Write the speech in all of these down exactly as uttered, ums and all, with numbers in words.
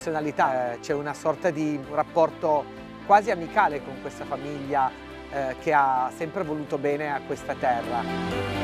C'è una sorta di rapporto quasi amicale con questa famiglia eh, che ha sempre voluto bene a questa terra.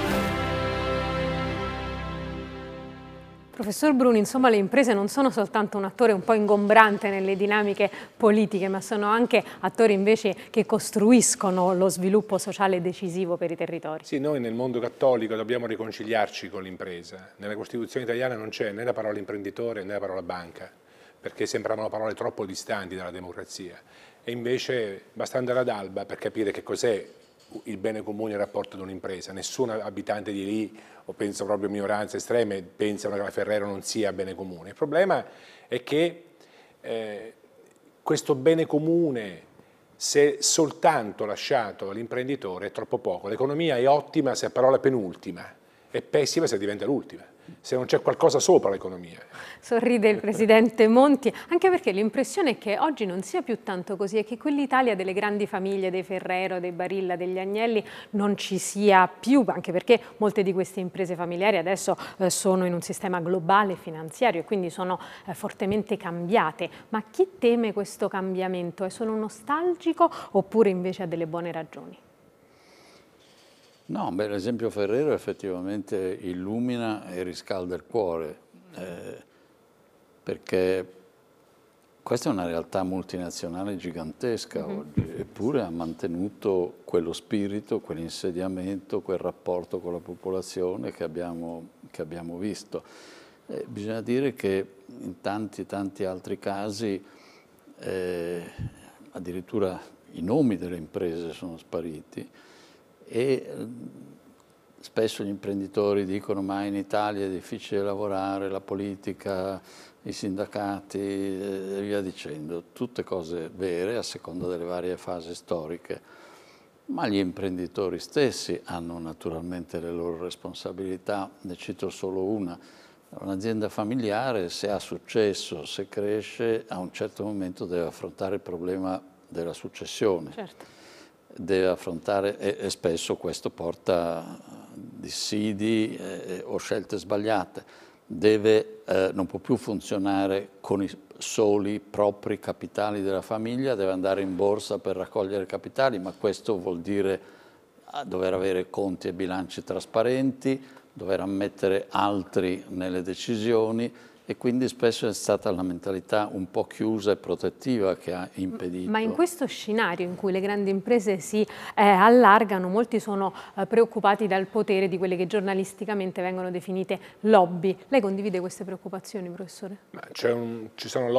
Professor Bruni, insomma le imprese non sono soltanto un attore un po' ingombrante nelle dinamiche politiche, ma sono anche attori invece che costruiscono lo sviluppo sociale decisivo per i territori. Sì, noi nel mondo cattolico dobbiamo riconciliarci con l'impresa. Nella Costituzione italiana non c'è né la parola imprenditore né la parola banca, perché sembravano parole troppo distanti dalla democrazia. E invece basta andare ad Alba per capire che cos'è il bene comune in rapporto ad un'impresa. Nessun abitante di lì, o penso proprio a minoranze estreme, pensano che la Ferrero non sia bene comune. Il problema è che eh, questo bene comune, se soltanto lasciato all'imprenditore, è troppo poco. L'economia è ottima se è parola penultima, è pessima se diventa l'ultima, se non c'è qualcosa sopra l'economia. Sorride il presidente Monti, anche perché l'impressione è che oggi non sia più tanto così, è che quell'Italia delle grandi famiglie, dei Ferrero, dei Barilla, degli Agnelli, non ci sia più, anche perché molte di queste imprese familiari adesso eh, sono in un sistema globale finanziario e quindi sono eh, fortemente cambiate. Ma chi teme questo cambiamento? È solo nostalgico oppure invece ha delle buone ragioni? No, beh, l'esempio Ferrero effettivamente illumina e riscalda il cuore, eh, perché questa è una realtà multinazionale gigantesca mm-hmm. oggi, eppure ha mantenuto quello spirito, quell'insediamento, quel rapporto con la popolazione che abbiamo, che abbiamo visto. Eh, bisogna dire che in tanti, tanti altri casi eh, addirittura i nomi delle imprese sono spariti, e spesso gli imprenditori dicono ma in Italia è difficile lavorare, la politica, i sindacati e via dicendo, tutte cose vere a seconda delle varie fasi storiche, ma gli imprenditori stessi hanno naturalmente le loro responsabilità. Ne cito solo una: un'azienda familiare, se ha successo, se cresce, a un certo momento deve affrontare il problema della successione. Certo. Deve affrontare, e, e spesso questo porta dissidi eh, o scelte sbagliate. Deve, eh, non può più funzionare con i soli propri capitali della famiglia, deve andare in borsa per raccogliere capitali, ma questo vuol dire dover avere conti e bilanci trasparenti, dover ammettere altri nelle decisioni, e quindi spesso è stata la mentalità un po' chiusa e protettiva che ha impedito. Ma in questo scenario in cui le grandi imprese si eh, allargano, molti sono eh, preoccupati dal potere di quelle che giornalisticamente vengono definite lobby. Lei condivide queste preoccupazioni, professore? Ma c'è un, ci sono